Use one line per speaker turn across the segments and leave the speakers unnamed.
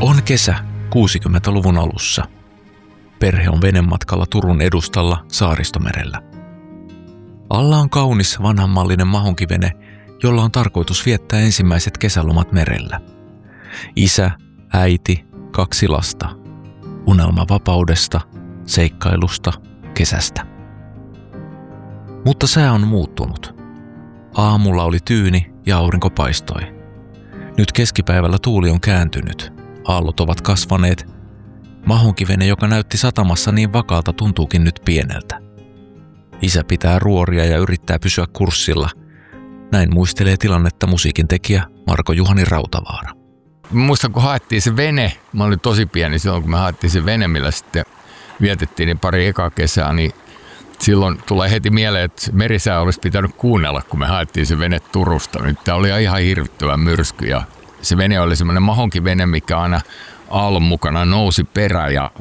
On kesä 60-luvun alussa. Perhe on venematkalla Turun edustalla Saaristomerellä. Alla on kaunis vanhanmallinen mahonkivene, jolla on tarkoitus viettää ensimmäiset kesälomat merellä. Isä, äiti, 2 lasta. Unelma vapaudesta, seikkailusta, kesästä. Mutta sää on muuttunut. Aamulla oli tyyni ja aurinko paistoi. Nyt keskipäivällä tuuli on kääntynyt. Aallot ovat kasvaneet. Mahonkivene, joka näytti satamassa niin vakaalta, tuntuukin nyt pieneltä. Isä pitää ruoria ja yrittää pysyä kurssilla. Näin muistelee tilannetta musiikintekijä Marko-Juhani Rautavaara.
Muistan, kun haettiin se vene, mä olin tosi pieni silloin, kun me haettiin se vene, millä sitten vietettiin niin pari ekaa kesää, niin silloin tulee heti mieleen, että merisää olisi pitänyt kuunnella, kun me haettiin se vene Turusta. Nyt tämä oli ihan hirvittävä myrsky ja se vene oli semmoinen mahonkivene, mikä aina aallon mukana nousi perä ja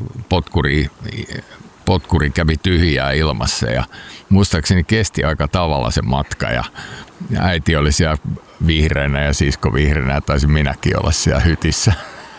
potkuri kävi tyhjää ilmassa ja muistaakseni kesti aika tavalla se matka ja äiti oli siellä vihreänä ja sisko vihreänä ja taisin minäkin olla siellä hytissä.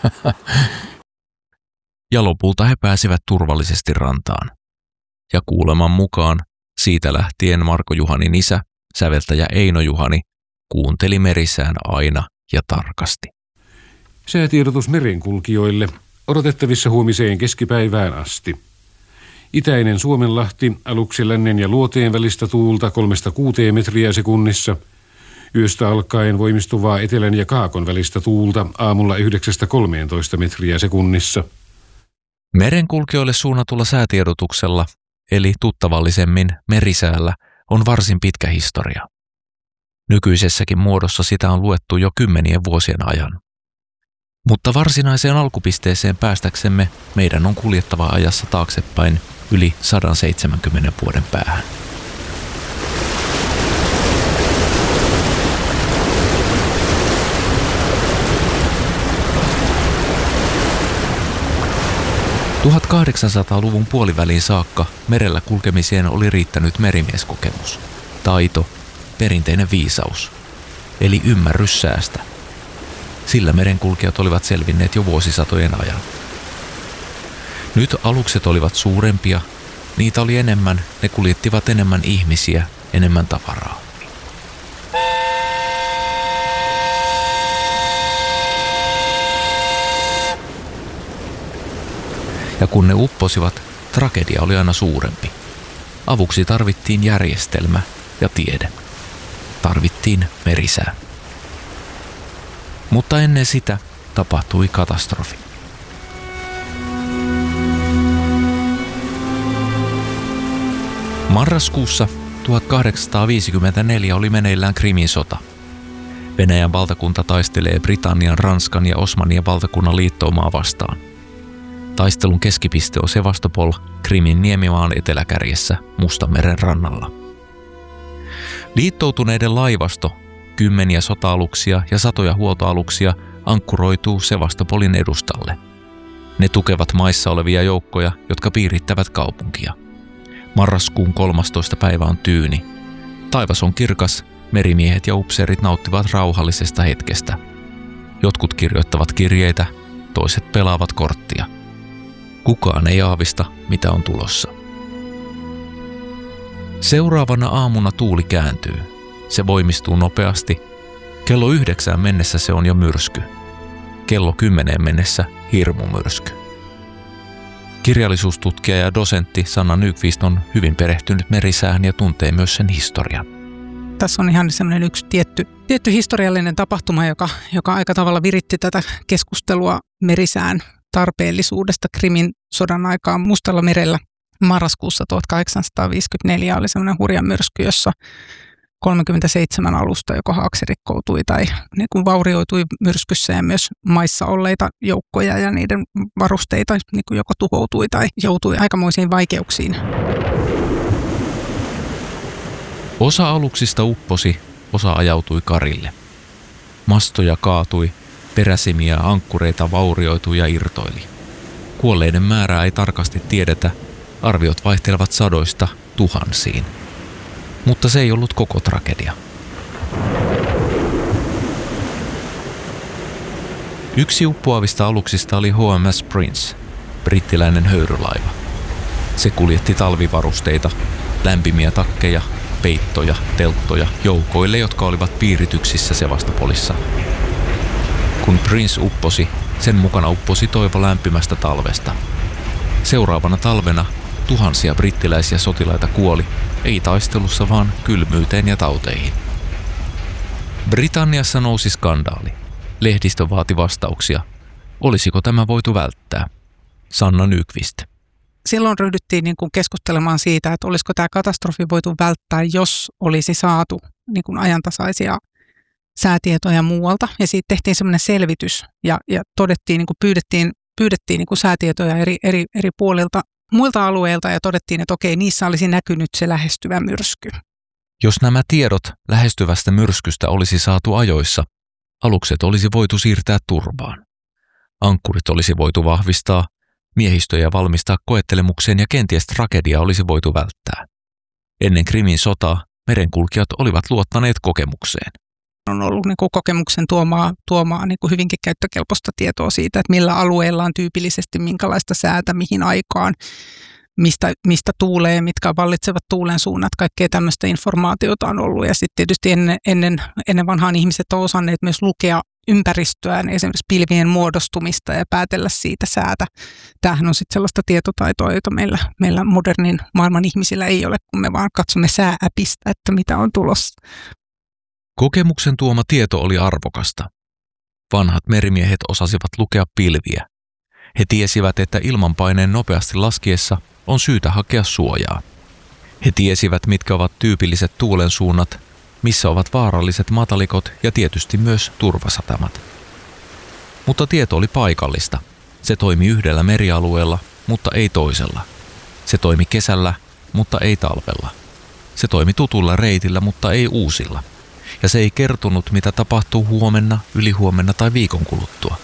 Ja lopulta he pääsivät turvallisesti rantaan. Ja kuuleman mukaan siitä lähtien Marko-Juhanin isä, säveltäjä Eino Juhani, kuunteli merisään aina ja tarkasti.
Säätiedotus merenkulkijoille odotettavissa huomiseen keskipäivään asti. Itäinen Suomenlahti, aluksi lännen ja luoteen välistä tuulta 3-6 metriä sekunnissa. Yöstä alkaen voimistuvaa etelän ja kaakon välistä tuulta aamulla 9-13 metriä sekunnissa.
Merenkulkijoille suunnatulla säätiedotuksella, eli tuttavallisemmin merisäällä, on varsin pitkä historia. Nykyisessäkin muodossa sitä on luettu jo 10 vuosien ajan. Mutta varsinaiseen alkupisteeseen päästäksemme meidän on kuljettava ajassa taaksepäin yli 170 vuoden päähän. –1800-luvun puoliväliin saakka merellä kulkemiseen oli riittänyt merimieskokemus, taito, perinteinen viisaus, eli ymmärrys säästä. Sillä merenkulkijat olivat selvinneet jo vuosisatojen ajan. Nyt alukset olivat suurempia, niitä oli enemmän, ne kuljettivat enemmän ihmisiä, enemmän tavaraa. Ja kun ne upposivat, tragedia oli aina suurempi. Avuksi tarvittiin järjestelmä ja tiede. Tarvittiin merisää. Mutta ennen sitä tapahtui katastrofi. Marraskuussa 1854 oli meneillään Krimin sota. Venäjän valtakunta taistelee Britannian, Ranskan ja Osmanien valtakunnan liittoumaa vastaan. Taistelun keskipiste on Sevastopol, Krimin niemimaan eteläkärjessä Mustanmeren rannalla. Liittoutuneiden laivasto, 10 sota-aluksia ja 100 huoltoaluksia ankkuroituu Sevastopolin edustalle. Ne tukevat maissa olevia joukkoja, jotka piirittävät kaupunkia. Marraskuun 13. päivä on tyyni. Taivas on kirkas, merimiehet ja upseerit nauttivat rauhallisesta hetkestä. Jotkut kirjoittavat kirjeitä, toiset pelaavat korttia. Kukaan ei aavista, mitä on tulossa. Seuraavana aamuna tuuli kääntyy. Se voimistuu nopeasti. Kello 9 mennessä se on jo myrsky. Kello 10 mennessä hirmumyrsky. Kirjallisuustutkija ja dosentti Sanna Nyqvist on hyvin perehtynyt merisäähän ja tuntee myös sen historian.
Tässä on ihan sellainen yksi tietty historiallinen tapahtuma, joka aika tavalla viritti tätä keskustelua merisään tarpeellisuudesta Krimin sodan aikaan Mustalla merellä. Marraskuussa 1854 oli sellainen hurja myrsky, jossa 37 alusta joko haaksi rikkoutui tai niin kuin vaurioitui myrskyssä ja myös maissa olleita joukkoja ja niiden varusteita niin kuin joko tuhoutui tai joutui aikamoisiin vaikeuksiin.
Osa aluksista upposi, osa ajautui karille. Mastoja kaatui, peräsimiä ankkureita vaurioitui ja irtoili. Kuolleiden määrää ei tarkasti tiedetä, arviot vaihtelevat sadoista tuhansiin. Mutta se ei ollut koko tragedia. Yksi uppoavista aluksista oli HMS Prince, brittiläinen höyrylaiva. Se kuljetti talvivarusteita, lämpimiä takkeja, peittoja, telttoja joukoille, jotka olivat piirityksissä Sevastopolissa. Kun Prince upposi, sen mukana upposi toivo lämpimästä talvesta. Seuraavana talvena tuhansia brittiläisiä sotilaita kuoli, ei taistelussa vaan kylmyyteen ja tauteihin. Britanniassa nousi skandaali. Lehdistö vaati vastauksia. Olisiko tämä voitu välttää? Sanna Nyqvist.
Silloin ryhdyttiin niin kuin keskustelemaan siitä, että olisiko tämä katastrofi voitu välttää, jos olisi saatu niin kuin ajantasaisia säätietoja muualta. Ja siitä tehtiin semmoinen selvitys ja todettiin, niin kuin pyydettiin niin kuin säätietoja eri puolilta muilta alueilta ja todettiin, että okei, niissä olisi näkynyt se lähestyvä myrsky.
Jos nämä tiedot lähestyvästä myrskystä olisi saatu ajoissa, alukset olisi voitu siirtää turvaan. Ankkurit olisi voitu vahvistaa, miehistöjä valmistaa koettelemukseen ja kenties tragedia olisi voitu välttää. Ennen Krimin sotaa merenkulkijat olivat luottaneet kokemukseen.
On ollut niin kuin kokemuksen tuomaa niin kuin hyvinkin käyttökelpoista tietoa siitä, että millä alueella on tyypillisesti minkälaista säätä, mihin aikaan, mistä tuulee, mitkä vallitsevat tuulen suunnat, kaikkea tämmöistä informaatiota on ollut. Ja sitten tietysti ennen vanhaan ihmiset on osanneet myös lukea ympäristöään, esimerkiksi pilvien muodostumista ja päätellä siitä säätä. Tämähän on sitten sellaista tietotaitoa, jota meillä modernin maailman ihmisillä ei ole, kun me vaan katsomme säääpistä, että mitä on tulossa.
Kokemuksen tuoma tieto oli arvokasta. Vanhat merimiehet osasivat lukea pilviä. He tiesivät, että ilmanpaineen nopeasti laskiessa on syytä hakea suojaa. He tiesivät, mitkä ovat tyypilliset tuulen suunnat, missä ovat vaaralliset matalikot ja tietysti myös turvasatamat. Mutta tieto oli paikallista. Se toimi yhdellä merialueella, mutta ei toisella. Se toimi kesällä, mutta ei talvella. Se toimi tutulla reitillä, mutta ei uusilla. Ja se ei kertonut, mitä tapahtuu huomenna, ylihuomenna tai viikon kuluttua.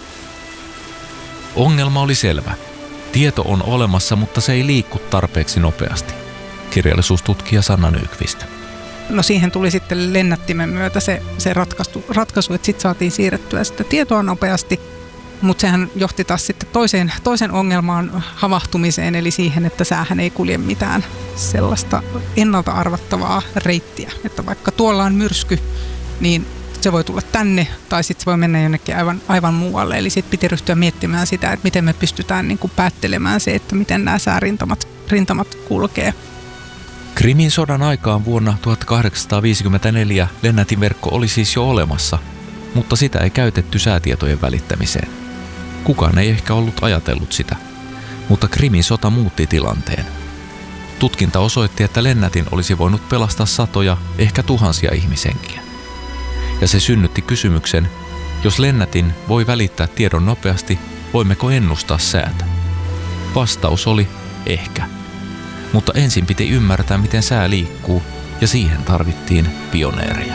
Ongelma oli selvä. Tieto on olemassa, mutta se ei liikku tarpeeksi nopeasti. Kirjallisuustutkija Sanna Nyqvist.
No siihen tuli sitten lennättimen myötä se ratkaisu, että sitten saatiin siirrettyä sitä tietoa nopeasti, mutta sehän johti taas sitten toisen ongelmaan havahtumiseen, eli siihen, että säähän ei kulje mitään sellaista ennalta arvattavaa reittiä, että vaikka tuolla on myrsky, niin se voi tulla tänne tai sitten se voi mennä jonnekin aivan muualle, eli sitten piti ryhtyä miettimään sitä, että miten me pystytään niin kuin päättelemään se, että miten nämä säärintamat kulkee.
Krimin sodan aikaan vuonna 1854 lennätinverkko oli siis jo olemassa, mutta sitä ei käytetty säätietojen välittämiseen. Kukaan ei ehkä ollut ajatellut sitä, mutta Krimin sota muutti tilanteen. Tutkinta osoitti, että lennätin olisi voinut pelastaa satoja, ehkä tuhansia ihmishenkiä. Ja se synnytti kysymyksen, jos lennätin voi välittää tiedon nopeasti, voimmeko ennustaa säätä? Vastaus oli ehkä. Mutta ensin piti ymmärtää, miten sää liikkuu, ja siihen tarvittiin pioneereja.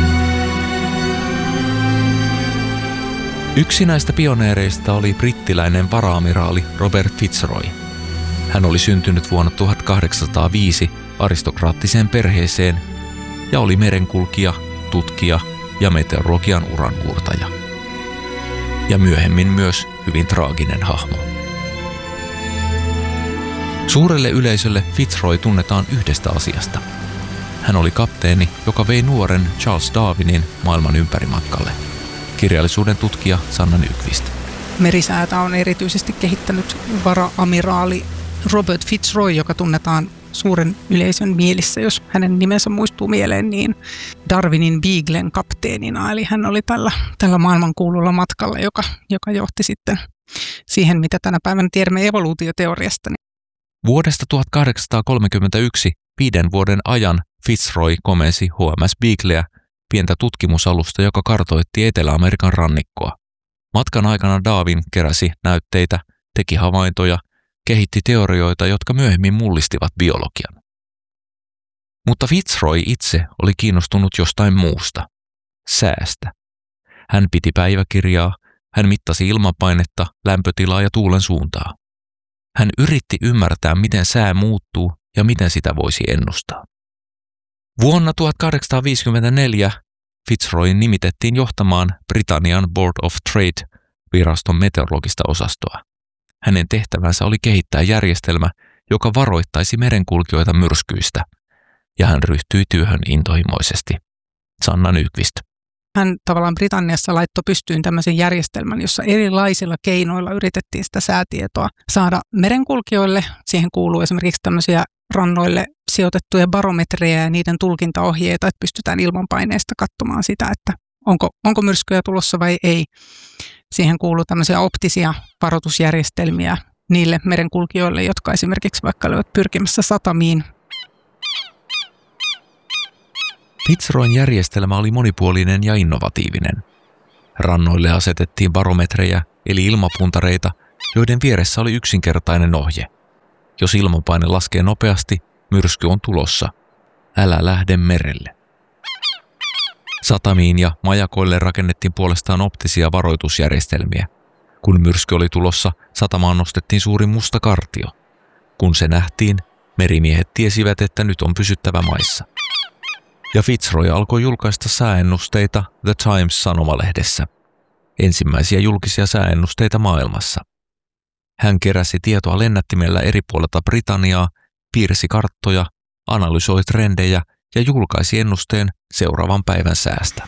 Yksi näistä pioneereista oli brittiläinen vara-amiraali Robert Fitzroy. Hän oli syntynyt vuonna 1805 aristokraattiseen perheeseen ja oli merenkulkija, tutkija ja meteorologian uranuurtaja. Ja myöhemmin myös hyvin traaginen hahmo. Suurelle yleisölle Fitzroy tunnetaan yhdestä asiasta. Hän oli kapteeni, joka vei nuoren Charles Darwinin maailman ympärimatkalle. Kirjallisuuden tutkija Sanna Nyqvist.
Merisäätä on erityisesti kehittänyt vara-amiraali Robert Fitzroy, joka tunnetaan suuren yleisön mielissä, jos hänen nimensä muistuu mieleen, niin Darwinin Beaglen kapteenina. Eli hän oli tällä maailmankuululla matkalla, joka johti sitten siihen, mitä tänä päivänä tiedämme evoluutioteoriasta.
Vuodesta 1831 5 vuoden ajan Fitzroy komensi HMS Beagleä, pientä tutkimusalusta, joka kartoitti Etelä-Amerikan rannikkoa. Matkan aikana Darwin keräsi näytteitä, teki havaintoja, kehitti teorioita, jotka myöhemmin mullistivat biologian. Mutta Fitzroy itse oli kiinnostunut jostain muusta, säästä. Hän piti päiväkirjaa, hän mittasi ilmanpainetta, lämpötilaa ja tuulen suuntaa. Hän yritti ymmärtää, miten sää muuttuu ja miten sitä voisi ennustaa. Vuonna 1854 Fitzroy nimitettiin johtamaan Britannian Board of Trade viraston meteorologista osastoa. Hänen tehtävänsä oli kehittää järjestelmä, joka varoittaisi merenkulkijoita myrskyistä, ja hän ryhtyi työhön intohimoisesti. Sanna Nyqvist.
Hän tavallaan Britanniassa laittoi pystyyn tämmöisen järjestelmän, jossa erilaisilla keinoilla yritettiin sitä säätietoa saada merenkulkijoille. Siihen kuuluu esimerkiksi tämmöisiä rannoille sijoitettuja barometreja ja niiden tulkintaohjeita, että pystytään ilmanpaineesta katsomaan sitä, että onko myrskyjä tulossa vai ei. Siihen kuuluu tämmöisiä optisia varoitusjärjestelmiä niille merenkulkijoille, jotka esimerkiksi vaikka olivat pyrkimässä satamiin.
Fitzroyn järjestelmä oli monipuolinen ja innovatiivinen. Rannoille asetettiin barometrejä eli ilmapuntareita, joiden vieressä oli yksinkertainen ohje. Jos ilmanpaine laskee nopeasti, myrsky on tulossa. Älä lähde merelle. Satamiin ja majakoille rakennettiin puolestaan optisia varoitusjärjestelmiä. Kun myrsky oli tulossa, satamaan nostettiin suuri musta kartio. Kun se nähtiin, merimiehet tiesivät, että nyt on pysyttävä maissa. Ja Fitzroy alkoi julkaista sääennusteita The Times-sanomalehdessä. Ensimmäisiä julkisia sääennusteita maailmassa. Hän keräsi tietoa lennättimellä eri puolilta Britanniaa, piirsi karttoja, analysoi trendejä ja julkaisi ennusteen seuraavan päivän säästä.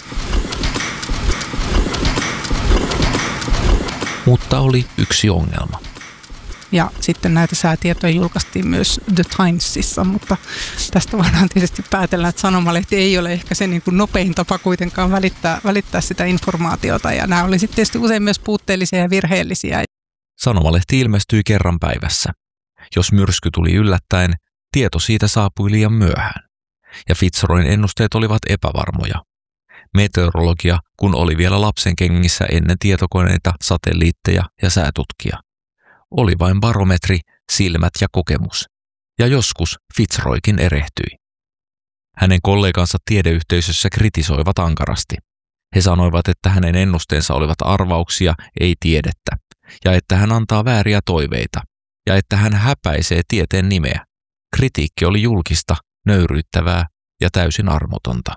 Mutta oli yksi ongelma.
Ja sitten näitä säätietoja julkaistiin myös The Timesissa, mutta tästä voidaan tietysti päätellä, että sanomalehti ei ole ehkä se niin kuin nopein tapa kuitenkaan välittää sitä informaatiota. Ja nämä oli sitten tietysti usein myös puutteellisia ja virheellisiä.
Sanomalehti ilmestyi kerran päivässä. Jos myrsky tuli yllättäen, tieto siitä saapui liian myöhään. Ja Fitzroyn ennusteet olivat epävarmoja. Meteorologia, kun oli vielä lapsen kengissä ennen tietokoneita, satelliitteja ja säätutkia. Oli vain barometri, silmät ja kokemus. Ja joskus Fitzroykin erehtyi. Hänen kollegansa tiedeyhteisössä kritisoivat ankarasti. He sanoivat, että hänen ennusteensa olivat arvauksia, ei tiedettä, ja että hän antaa vääriä toiveita, ja että hän häpäisee tieteen nimeä. Kritiikki oli julkista, nöyryyttävää ja täysin armotonta.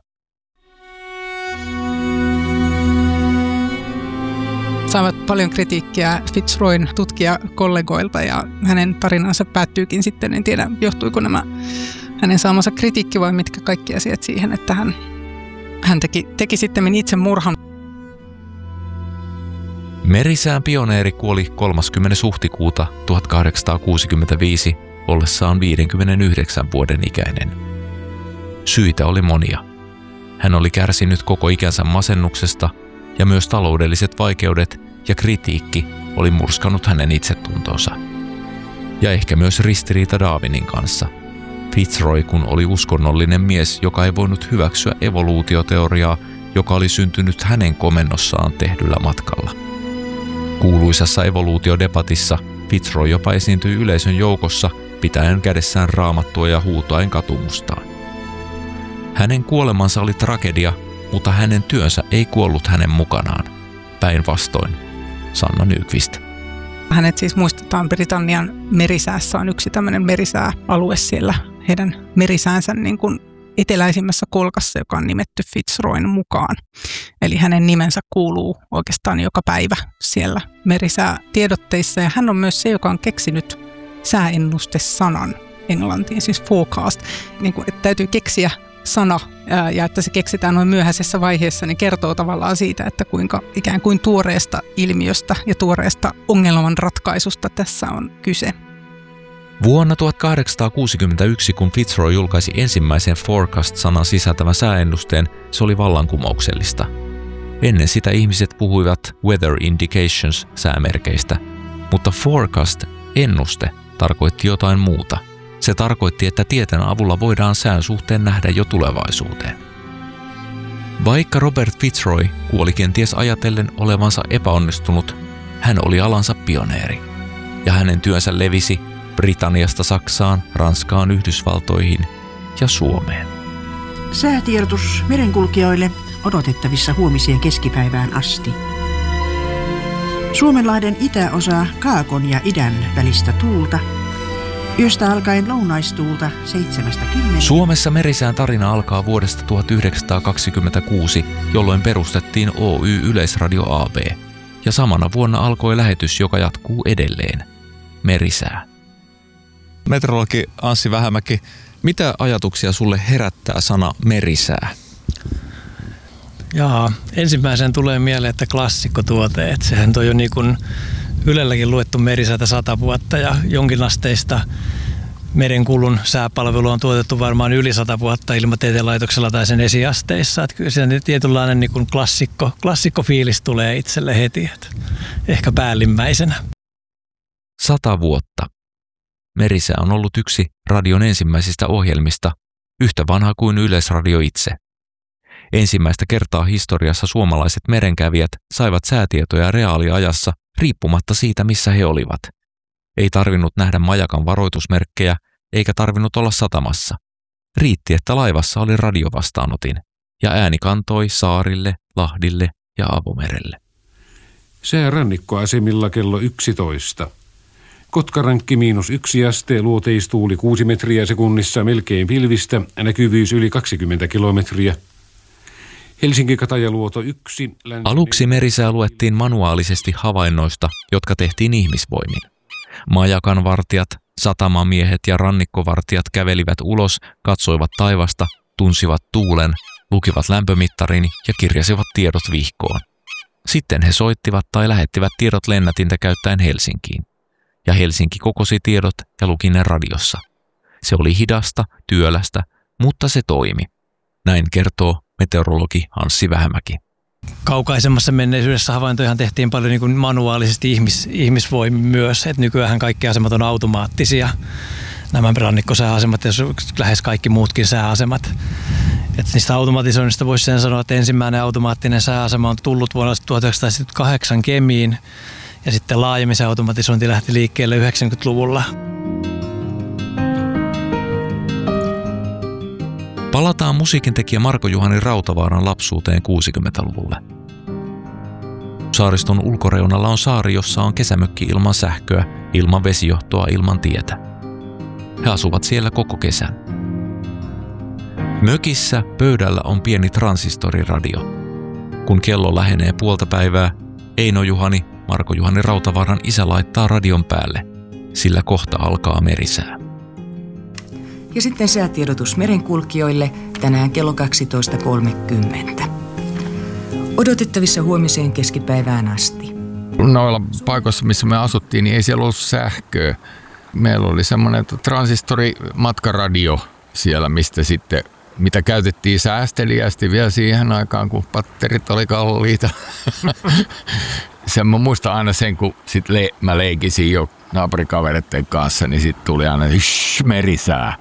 Saivat paljon kritiikkiä Fitzroyn tutkijakollegoilta ja hänen tarinansa päättyykin sitten, en tiedä johtuiko nämä hänen saamansa kritiikki vai mitkä kaikki asiat siihen, että hän teki sitten itse murhan.
Merisään pioneeri kuoli 30. huhtikuuta 1865 ollessaan 59 vuoden ikäinen. Syitä oli monia. Hän oli kärsinyt koko ikänsä masennuksesta ja myös taloudelliset vaikeudet ja kritiikki oli murskannut hänen itsetuntonsa. Ja ehkä myös ristiriita Darwinin kanssa. Fitzroy kun oli uskonnollinen mies, joka ei voinut hyväksyä evoluutioteoriaa, joka oli syntynyt hänen komennossaan tehdyllä matkalla. Kuuluisassa evoluutiodebatissa Fitzroy jopa esiintyi yleisön joukossa pitäen kädessään raamattua ja huutaen katumustaan. Hänen kuolemansa oli tragedia, mutta hänen työnsä ei kuollut hänen mukanaan. Päinvastoin. Sanna Nyqvist.
Hänet siis muistetaan Britannian merisäässä on yksi tämmöinen merisääalue siellä heidän merisäänsä niin kuin eteläisimmässä kolkassa, joka on nimetty Fitzroyn mukaan. Eli hänen nimensä kuuluu oikeastaan joka päivä siellä merisäätiedotteissa. Ja hän on myös se, joka on keksinyt sääennustesanan englantiin, siis forecast. Niin kuin, että täytyy keksiä sana ja että se keksitään noin myöhäisessä vaiheessa, niin kertoo tavallaan siitä, että kuinka ikään kuin tuoreesta ilmiöstä ja tuoreesta ongelman ratkaisusta tässä on kyse.
Vuonna 1861, kun Fitzroy julkaisi ensimmäisen forecast-sanan sisältävän sääennusteen, se oli vallankumouksellista. Ennen sitä ihmiset puhuivat weather indications säämerkeistä, mutta forecast, ennuste, tarkoitti jotain muuta. Se tarkoitti, että tieteen avulla voidaan sään suhteen nähdä jo tulevaisuuteen. Vaikka Robert Fitzroy kuoli kenties ajatellen olevansa epäonnistunut, hän oli alansa pioneeri. Ja hänen työnsä levisi Britanniasta Saksaan, Ranskaan, Yhdysvaltoihin ja Suomeen.
Säätiedotus merenkulkijoille odotettavissa huomiseen keskipäivään asti. Suomenlahden itäosa kaakon ja idän välistä tuulta. Yöstä alkaen lounaistuulta 70.
Suomessa merisään tarina alkaa vuodesta 1926, jolloin perustettiin Oy Yleisradio AB. ja samana vuonna alkoi lähetys, joka jatkuu edelleen. Merisää.
Meteorologi Anssi Vähämäki, mitä ajatuksia sulle herättää sana merisää?
Ensimmäisen tulee mieleen, että klassikkotuote. Että sehän on jo niin kuin Ylelläkin luettu merisäätä 100 vuotta ja jonkinasteista merenkulun sääpalvelu on tuotettu varmaan yli 100 vuotta Ilmatieteen laitoksella tai sen esiasteissa. Että kyllä siinä tietynlainen niin kuin klassikkofiilis tulee itselle heti, että ehkä päällimmäisenä.
100 vuotta. Merisää on ollut yksi radion ensimmäisistä ohjelmista, yhtä vanha kuin Yleisradio itse. Ensimmäistä kertaa historiassa suomalaiset merenkävijät saivat säätietoja reaaliajassa riippumatta siitä, missä he olivat. Ei tarvinnut nähdä majakan varoitusmerkkejä eikä tarvinnut olla satamassa. Riitti, että laivassa oli radiovastaanotin ja ääni kantoi saarille, Lahdille ja Avomerelle.
Sää rannikkoasemilla kello 11. Kotkarankki -1 aste, luoteistuuli 6 metriä sekunnissa, melkein pilvistä, näkyvyys yli 20 kilometriä. Helsinki-Katajaluoto 1.
Aluksi merisää luettiin manuaalisesti havainnoista, jotka tehtiin ihmisvoimin. Majakan vartijat, satamamiehet ja rannikkovartijat kävelivät ulos, katsoivat taivasta, tunsivat tuulen, lukivat lämpömittarin ja kirjasivat tiedot vihkoon. Sitten he soittivat tai lähettivät tiedot lennätintä käyttäen Helsinkiin. Ja Helsinki kokosi tiedot ja luki ne radiossa. Se oli hidasta, työlästä, mutta se toimi. Näin kertoo meteorologi Anssi Vähämäki.
Kaukaisemmassa menneisyydessä havaintojahan tehtiin paljon niin kuin manuaalisesti ihmisvoimin myös. Et nykyään kaikki asemat on automaattisia. Nämä rannikkosääasemat ja lähes kaikki muutkin sääasemat. Et niistä automatisoinnista voisi sen sanoa, että ensimmäinen automaattinen sääasema on tullut vuonna 1978 Kemiin. Ja sitten laajemmin se automatisointi lähti liikkeelle 90-luvulla.
Palataan musiikintekijä Marko-Juhani Rautavaaran lapsuuteen 60-luvulle. Saariston ulkoreunalla on saari, jossa on kesämökki ilman sähköä, ilman vesijohtoa, ilman tietä. He asuvat siellä koko kesän. Mökissä pöydällä on pieni transistoriradio. Kun kello lähenee puolta päivää, Eino Juhani, Marko-Juhani Rautavaaran isä laittaa radion päälle, sillä kohta alkaa merisää.
Ja sitten säätiedotus merenkulkijoille tänään kello 12.30. Odotettavissa huomiseen keskipäivään asti.
Noilla paikoissa, missä me asuttiin, niin ei siellä ollut sähköä. Meillä oli semmoinen transistorimatkaradio siellä, mitä käytettiin säästeliästi vielä siihen aikaan, kun patterit oli kalliita. Mä muistan aina sen, kun mä leikisin jo naapurikavereiden kanssa, niin sitten tuli aina merisää.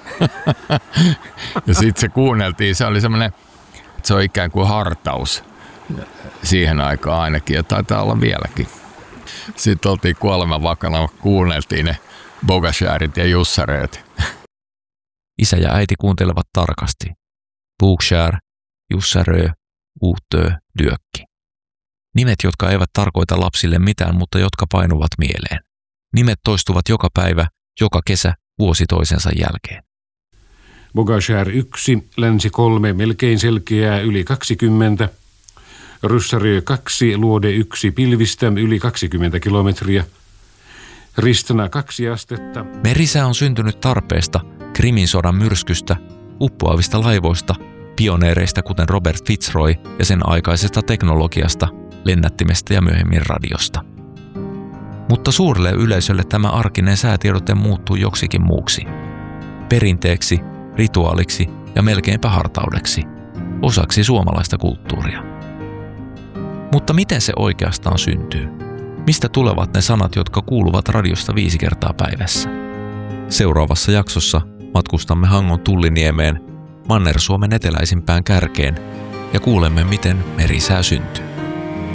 Ja sitten se kuunneltiin, se oli semmoinen, se on ikään kuin hartaus siihen aikaan ainakin, ja taitaa olla vieläkin. Sitten oltiin kuoleman vakana, kuunneltiin ne Bogasharit ja Jussareet.
Isä ja äiti kuuntelevat tarkasti. Bookshare, Jussarö, Uutö, Dyökki. Nimet, jotka eivät tarkoita lapsille mitään, mutta jotka painuvat mieleen. Nimet toistuvat joka päivä, joka kesä, vuosi toisensa jälkeen.
Bogashär 1, Länsi 3, melkein selkeää, yli 20. Ryssarö 2, Luode 1, pilvistä, yli 20 kilometriä. Ristana 2 astetta.
Merisää on syntynyt tarpeesta, Krimin sodan myrskystä, uppoavista laivoista, pioneereista kuten Robert Fitzroy ja sen aikaisesta teknologiasta, lennättimestä ja myöhemmin radiosta. Mutta suurelle yleisölle tämä arkinen säätiedote muuttui joksikin muuksi. Perinteeksi, rituaaliksi ja melkeinpä hartaudeksi, osaksi suomalaista kulttuuria. Mutta miten se oikeastaan syntyy? Mistä tulevat ne sanat, jotka kuuluvat radiosta 5 kertaa päivässä? Seuraavassa jaksossa matkustamme Hangon Tulliniemeen, Manner-Suomen eteläisimpään kärkeen, ja kuulemme, miten merisää syntyy.